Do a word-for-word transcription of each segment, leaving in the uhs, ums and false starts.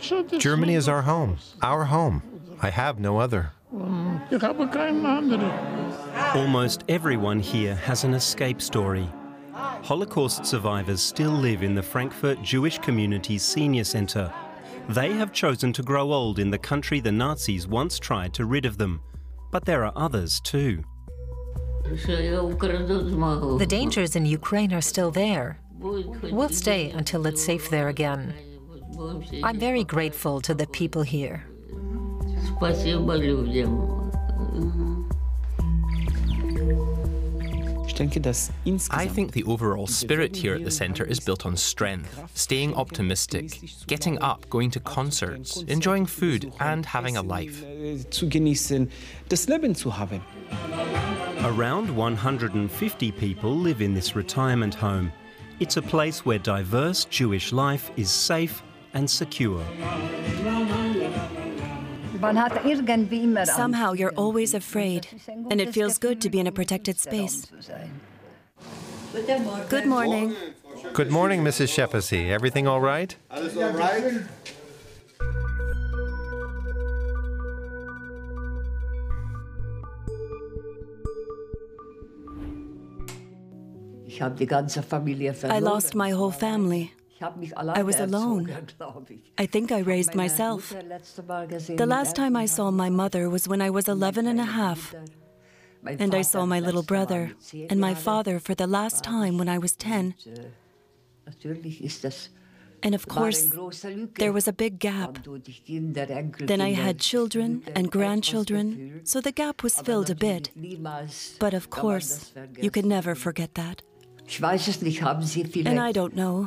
Germany is our home, our home. I have no other. Almost everyone here has an escape story. Holocaust survivors still live in the Frankfurt Jewish Community's Senior Center. They have chosen to grow old in the country the Nazis once tried to rid of them. But there are others too. The dangers in Ukraine are still there. We'll stay until it's safe there again. I'm very grateful to the people here. I think the overall spirit here at the centre is built on strength, staying optimistic, getting up, going to concerts, enjoying food and having a life. Around one hundred fifty people live in this retirement home. It's a place where diverse Jewish life is safe and secure. Somehow you're always afraid, and it feels good to be in a protected space. Good morning. Good morning, Missus Shepasy. Everything all right? Alles all right? I lost my whole family. I was alone. I think I raised myself. The last time I saw my mother was when I was eleven and a half. And I saw my little brother and my father for the last time when I was ten. And of course, there was a big gap. Then I had children and grandchildren, so the gap was filled a bit. But of course, you can never forget that. And I don't know.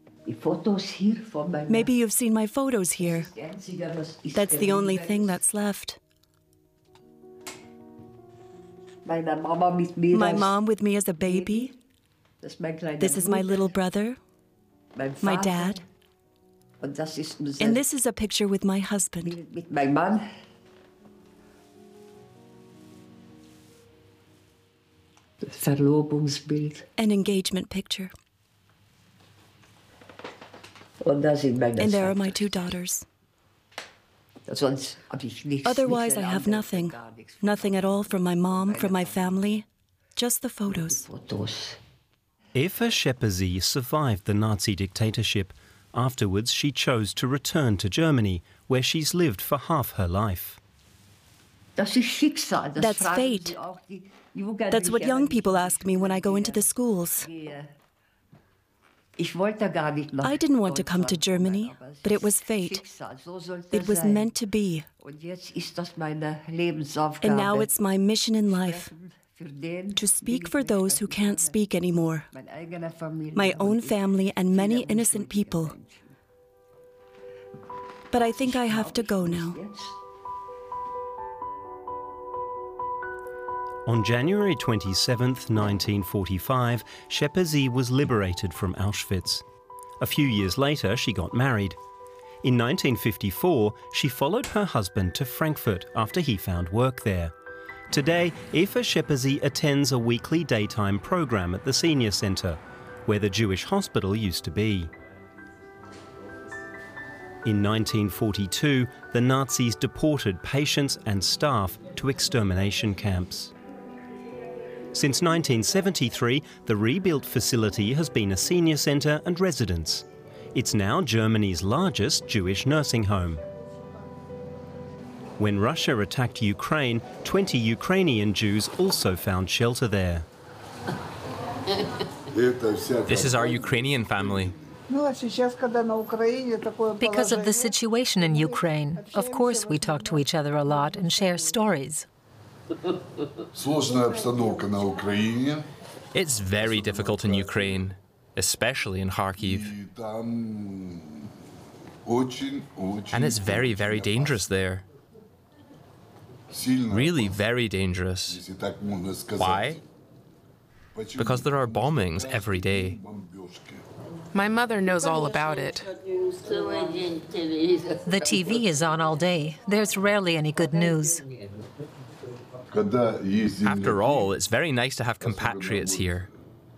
Maybe you've seen my photos here. That's the only thing that's left. My mom with me as a baby. This is my little brother, my dad. And this is a picture with my husband. An engagement picture. And there are my two daughters. Otherwise, I have nothing. Nothing at all from my mom, from my family. Just the photos. Eva Shepasy survived the Nazi dictatorship. Afterwards, she chose to return to Germany, where she's lived for half her life. That's fate. That's what young people ask me when I go into the schools. I didn't want to come to Germany, but it was fate. It was meant to be. And now it's my mission in life, to speak for those who can't speak anymore, my own family and many innocent people. But I think I have to go now. On January twenty-seventh, nineteen forty-five, Shepasy was liberated from Auschwitz. A few years later, she got married. In nineteen fifty-four, she followed her husband to Frankfurt after he found work there. Today, Eva Shepasy attends a weekly daytime program at the Senior Center, where the Jewish hospital used to be. In nineteen forty-two, the Nazis deported patients and staff to extermination camps. Since nineteen seventy-three, the rebuilt facility has been a senior center and residence. It's now Germany's largest Jewish nursing home. When Russia attacked Ukraine, twenty Ukrainian Jews also found shelter there. This is our Ukrainian family. Because of the situation in Ukraine, of course we talk to each other a lot and share stories. It's very difficult in Ukraine, especially in Kharkiv. And it's very, very dangerous there. Really very dangerous. Why? Because there are bombings every day. My mother knows all about it. The T V is on all day. There's rarely any good news. After all, it's very nice to have compatriots here.